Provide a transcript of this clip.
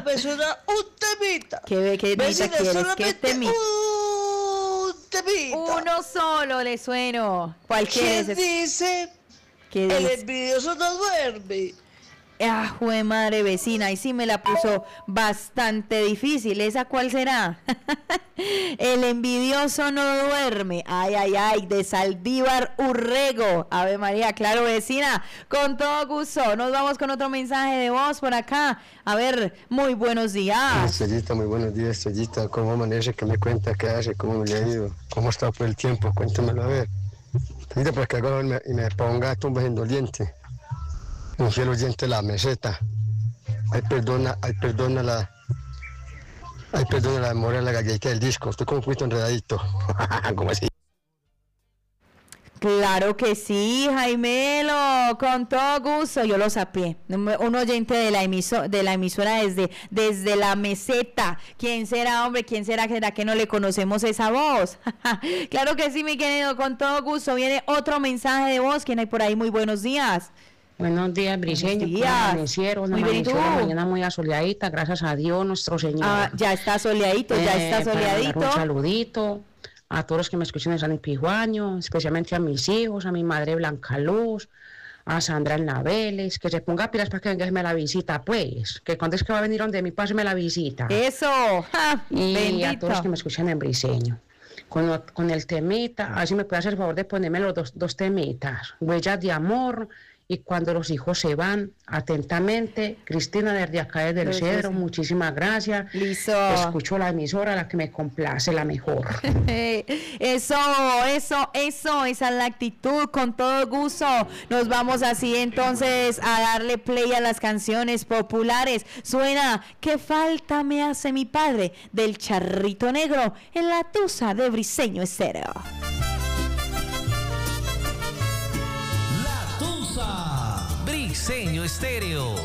me suena un temita. ¿Qué temita Vecina, quieres? ¿Qué solamente temita? un temita. Uno solo le sueno. ¿Cuál ¿Quién quieres? dice? ¿Qué El dice? envidioso no duerme. Ah, jue madre vecina, y sí me la puso bastante difícil. ¿Esa cuál será? El envidioso no duerme. Ay, ay, ay, de Saldívar Urrego. Ave María, claro, vecina, con todo gusto. Nos vamos con otro mensaje de voz por acá. A ver, muy buenos días. Estrellita, muy buenos días, Estrellita. ¿Cómo amanece? ¿Qué me cuenta? ¿Qué hace? ¿Cómo le ha ido? ¿Cómo está por el tiempo? Cuéntemelo a ver. Estrellita, para que haga y me ponga tumbas en doliente. Un fiel oyente la meseta. Ay, perdona la memoria de la galletita del disco. Estoy como un poquito enredadito. ¿Cómo así? Claro que sí, Jaimelo, con todo gusto. Yo lo sapié. Un oyente de la emisora desde la meseta. ¿Quién será, hombre? ¿Quién será que no le conocemos esa voz? Claro que sí, mi querido, con todo gusto. Viene otro mensaje de voz. ¿Quién hay por ahí? Muy buenos días. Buenos días, Briseño. Buenos días. Amanecieron, Muy bien, ¿y tú? amaneció la mañana muy asoleadita, gracias a Dios, nuestro Señor. Ah, ya está soleadito, Para dar un saludito a todos los que me escuchan en San Epijuaño, especialmente a mis hijos, a mi madre Blanca Luz, a Sandra Naveles, que se ponga pilas para que venga a hacerme la visita, pues, que cuando es que va a venir donde mi páseme la visita. Eso, ¡ja! Y Bendito. a todos los que me escuchan en Briseño. Con el temita, a ver si me puede hacer el favor de ponerme los dos temitas, Huellas de Amor y Cuando los hijos se van. Atentamente, Cristina desde acá desde el Cedro, muchísimas gracias. Listo. Escucho la emisora, la que me complace, la mejor. Eso, esa es la actitud, con todo gusto. Nos vamos así entonces a darle play a las canciones populares. Suena ¿Qué falta me hace mi padre? Del Charrito Negro en la tusa de Briseño Estéreo. Briseño Estéreo.